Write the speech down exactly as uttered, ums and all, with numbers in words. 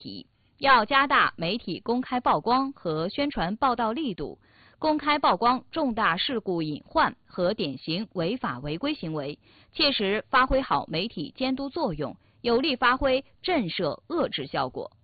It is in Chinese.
题，要加大媒体公开曝光和宣传报道力度，公开曝光重大事故隐患和典型违法违规行为，切实发挥好媒体监督作用，有力发挥震慑遏制效果。